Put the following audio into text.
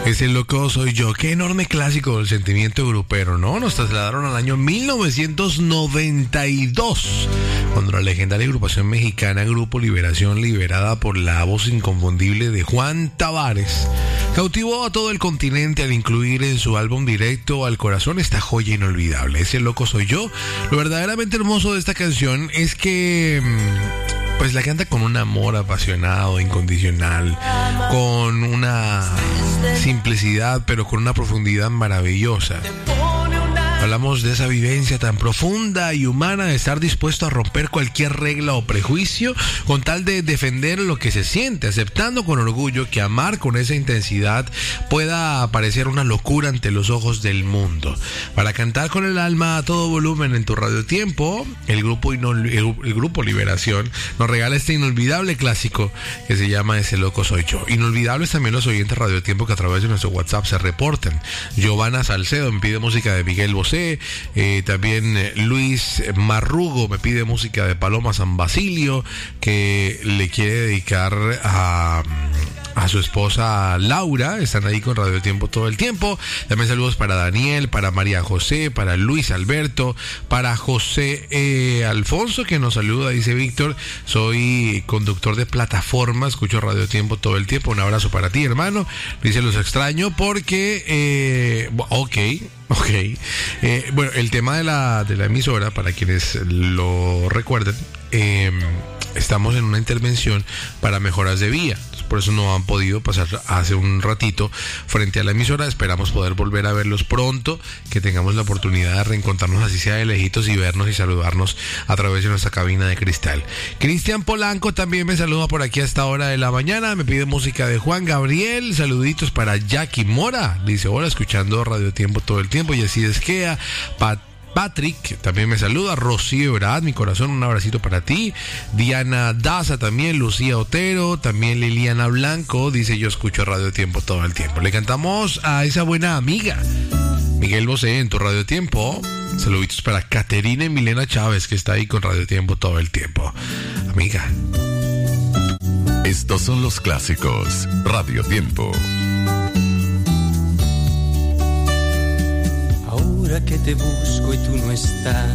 Ese loco soy yo. Qué enorme clásico del sentimiento grupero, ¿no? Nos trasladaron al año 1992, cuando la legendaria agrupación mexicana Grupo Liberación, liberada por la voz inconfundible de Juan Tavares, cautivó a todo el continente al incluir en su álbum directo Al Corazón esta joya inolvidable. Ese loco soy yo. Lo verdaderamente hermoso de esta canción es que pues la canta con un amor apasionado, incondicional, con una simplicidad, pero con una profundidad maravillosa. Hablamos de esa vivencia tan profunda y humana de estar dispuesto a romper cualquier regla o prejuicio con tal de defender lo que se siente, aceptando con orgullo que amar con esa intensidad pueda parecer una locura ante los ojos del mundo. Para cantar con el alma a todo volumen en tu radiotiempo, el grupo Liberación nos regala este inolvidable clásico que se llama Ese loco soy yo. Inolvidables también los oyentes radiotiempo que a través de nuestro WhatsApp se reportan. Giovanna Salcedo me pide música de Miguel Bosé. También Luis Marrugo me pide música de Paloma San Basilio, que le quiere dedicar a su esposa Laura. Están ahí con Radio Tiempo todo el tiempo. También saludos para Daniel, para María José, para Luis Alberto, para José Alfonso, que nos saluda. Dice Víctor, soy conductor de plataforma, escucho Radio Tiempo todo el tiempo. Un abrazo para ti, hermano. Dice, los extraño porque ok. Bueno, el tema de la emisora, para quienes lo recuerden, estamos en una intervención para mejoras de vía. Por eso no han podido pasar hace un ratito frente a la emisora. Esperamos poder volver a verlos pronto, que tengamos la oportunidad de reencontrarnos, así sea de lejitos, y vernos y saludarnos a través de nuestra cabina de cristal. Cristian Polanco también me saluda por aquí a esta hora de la mañana. Me pide música de Juan Gabriel. Saluditos para Jackie Mora. Dice, hola, escuchando Radio Tiempo todo el tiempo. Y así desquea. Patrick también me saluda. Rocío Ebrard, mi corazón, un abracito para ti. Diana Daza también. Lucía Otero, también Liliana Blanco dice, yo escucho Radio Tiempo todo el tiempo. Le cantamos a esa buena amiga Miguel Bosé en tu Radio Tiempo. Saluditos para Caterina y Milena Chávez, que está ahí con Radio Tiempo todo el tiempo. Amiga. Estos son los clásicos Radio Tiempo. Ahora que te busco y tú no estás,